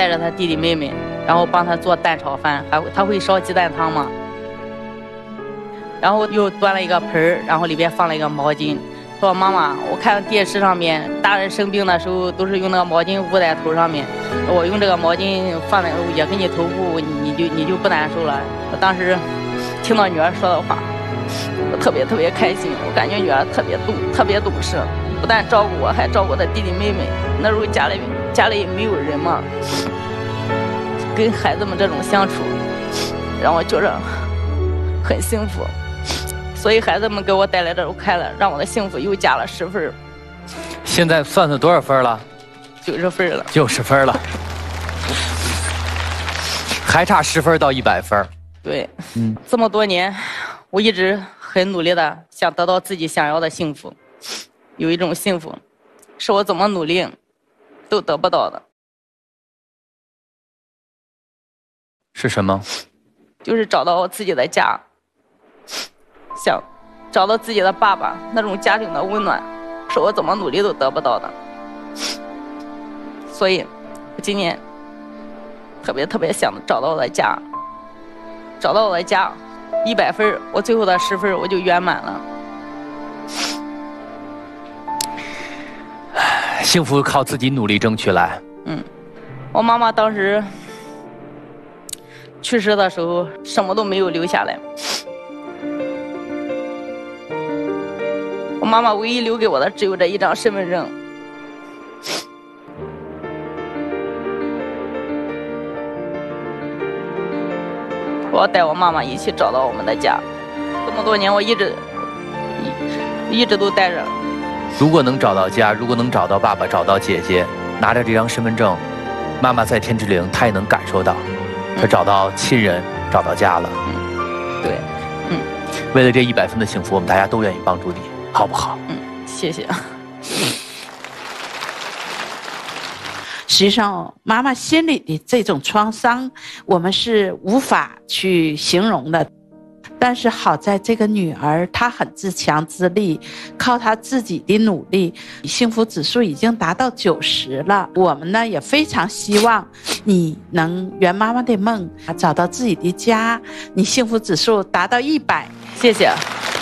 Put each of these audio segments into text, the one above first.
带着他弟弟妹妹，然后帮他做蛋炒饭，他会烧鸡蛋汤嘛。然后又端了一个盆儿，然后里边放了一个毛巾，说妈妈，我看电视上面大人生病的时候都是用那个毛巾捂在头上面，我用这个毛巾放在也给你头部，你就不难受了。我当时听到女儿说的话，我特别开心，我感觉女儿特别懂事，不但照顾我，还照顾她弟弟妹妹。那时候家里也没有人嘛，跟孩子们这种相处，让我觉着很幸福。所以孩子们给我带来这种快乐，让我的幸福又加了10分。 现在算多少分了 ？90分了。 90分了，还差10分到100分。 对，这么多年，我一直很努力的想得到自己想要的幸福，有一种幸福，是我怎么努力都得不到的。 是什么？ 就是找到我自己的家，想找到自己的爸爸，那种家庭的温暖，是我怎么努力都得不到的。所以，我今年特别想找到我的家，找到我的家，100分，我最后的10分我就圆满了。 幸福靠自己努力争取来。 我妈妈当时去世的时候，什么都没有留下来。我妈妈唯一留给我的只有这一张身份证。我要带我妈妈一起找到我们的家。这么多年，我一直都带着。 如果能找到家，如果能找到爸爸，找到姐姐，拿着这张身份证，妈妈在天之灵，她也能感受到，她找到亲人，找到家了。 对， 为了这100分的幸福，我们大家都愿意帮助你，好不好？ 谢谢。 实际上，妈妈心里的这种创伤，我们是无法去形容的。但是好在这个女儿她很自强自立，靠她自己的努力，幸福指数已经达到90了。我们呢也非常希望你能圆妈妈的梦，找到自己的家，你幸福指数达到100。 谢谢。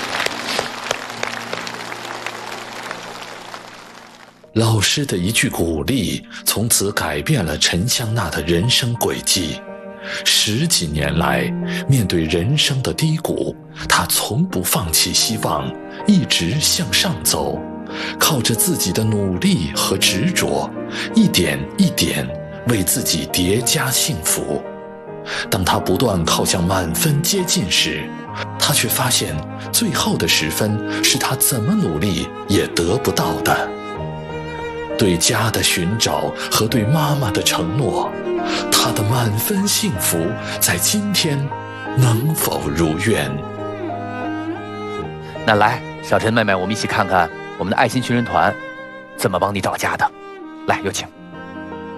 老师的一句鼓励，从此改变了陈香娜的人生轨迹。10几年来，面对人生的低谷，她从不放弃希望，一直向上走，靠着自己的努力和执着，一点一点为自己叠加幸福。当她不断靠向满分接近时，她却发现最后的10分是她怎么努力也得不到的。对家的寻找和对妈妈的承诺，她的满分幸福在今天能否如愿？ 那来，小陈妹妹，我们一起看看我们的爱心寻人团怎么帮你找家的。来，有请。